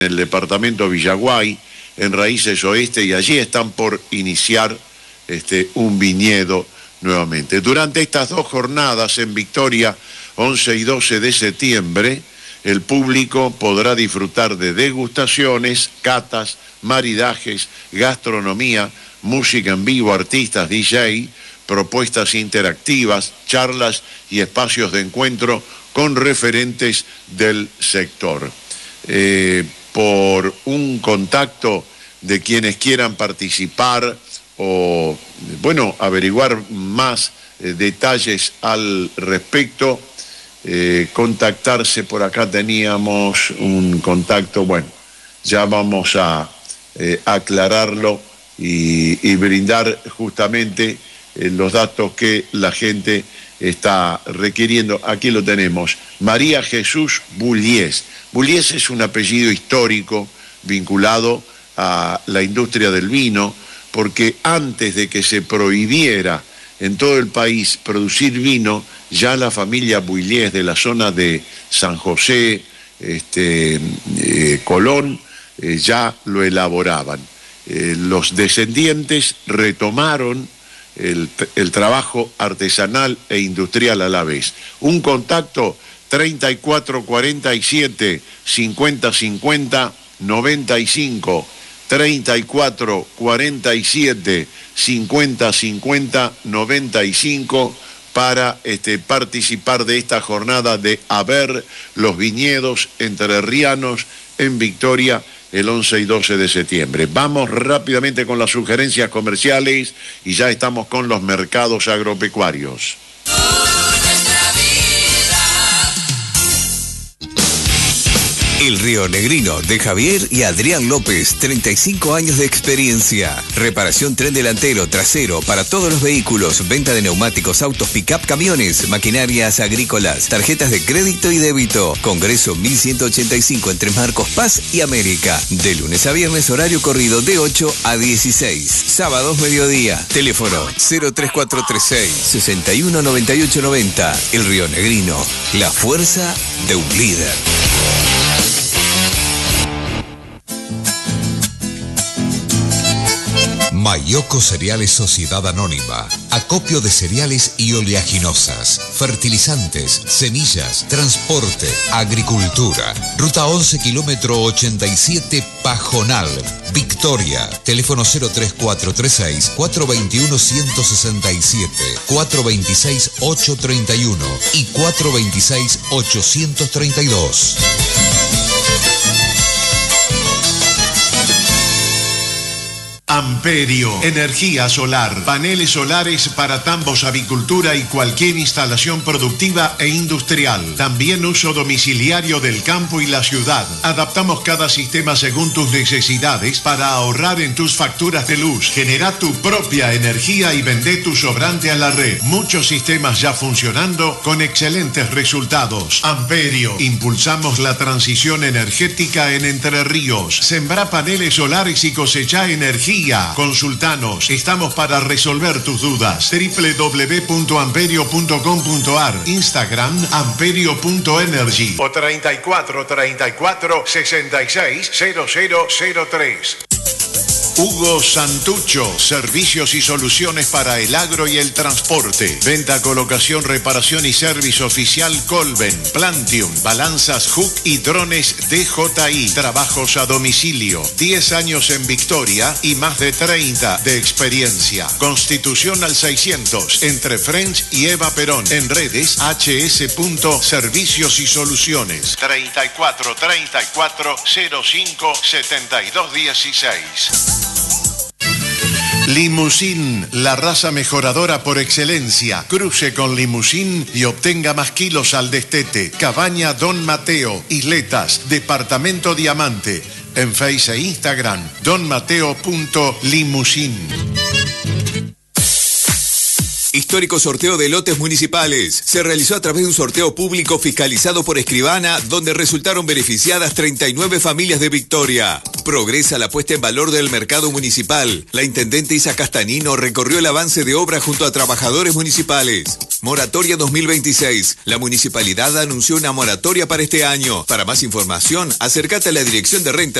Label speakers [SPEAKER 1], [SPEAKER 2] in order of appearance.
[SPEAKER 1] el departamento Villaguay, en Raíces Oeste, y allí están por iniciar un viñedo nuevamente. Durante estas 2 jornadas en Victoria, 11 y 12 de septiembre, el público podrá disfrutar de degustaciones, catas, maridajes, gastronomía, música en vivo, artistas, DJ, propuestas interactivas, charlas y espacios de encuentro con referentes del sector. Por un contacto de quienes quieran participar o, bueno, averiguar más detalles al respecto, contactarse. Por acá teníamos un contacto, bueno, ya vamos a aclararlo y brindar justamente los datos que la gente está requiriendo. Aquí lo tenemos: María Jesús Bullies. Bullies es un apellido histórico vinculado a la industria del vino, porque antes de que se prohibiera en todo el país producir vino, ya la familia Bullies de la zona de San José, Colón, ya lo elaboraban. Los descendientes retomaron el trabajo artesanal e industrial a la vez. Un contacto: 3447 5050 95, 3447 5050 95, para participar de esta jornada de A Ver los Viñedos Entrerrianos en Victoria el 11 y 12 de septiembre. Vamos rápidamente con las sugerencias comerciales y ya estamos con los mercados agropecuarios.
[SPEAKER 2] El Río Negrino, de Javier y Adrián López, 35 años de experiencia. Reparación tren delantero, trasero, para todos los vehículos. Venta de neumáticos, autos, pick-up, camiones, maquinarias agrícolas, tarjetas de crédito y débito. Congreso 1185 entre Marcos Paz y América. De lunes a viernes, horario corrido de 8 a 16. Sábados, mediodía. Teléfono 03436 619890. El Río Negrino, la fuerza de un líder.
[SPEAKER 3] Mayoco Cereales Sociedad Anónima. Acopio de cereales y oleaginosas, fertilizantes, semillas, transporte, agricultura. Ruta 11, kilómetro 87, Pajonal, Victoria. Teléfono 03436 421 167, 426 831 y 426 832.
[SPEAKER 4] Amperio, energía solar, paneles solares para tambos, avicultura y cualquier instalación productiva e industrial. También uso domiciliario del campo y la ciudad. Adaptamos cada sistema según tus necesidades para ahorrar en tus facturas de luz. Genera tu propia energía y vende tu sobrante a la red. Muchos sistemas ya funcionando con excelentes resultados. Amperio, impulsamos la transición energética en Entre Ríos. Sembra paneles solares y cosecha energía. Consultanos, estamos para resolver tus dudas. www.amperio.com.ar, Instagram amperio.energy o 3434 66 0003. Hugo Santucho, servicios y soluciones para el agro y el transporte. Venta, colocación, reparación y servicio oficial Colben, Plantium, balanzas Hook y drones DJI. Trabajos a domicilio. 10 años en Victoria y más de 30 de experiencia. Constitución al 600, entre French y Eva Perón. En redes hs.servicios y soluciones. 3434 05 72 16. Limusín, la raza mejoradora por excelencia. Cruce con Limusín y obtenga más kilos al destete. Cabaña Don Mateo, Isletas, Departamento Diamante. En Face e Instagram, donmateo.limusín.
[SPEAKER 2] Histórico sorteo de lotes municipales. Se realizó a través de un sorteo público fiscalizado por Escribana, donde resultaron beneficiadas 39 familias de Victoria. Progresa la puesta en valor del mercado municipal. La intendente Isa Castanino recorrió el avance de obra junto a trabajadores municipales. Moratoria 2026. La municipalidad anunció una moratoria para este año. Para más información, acércate a la Dirección de Renta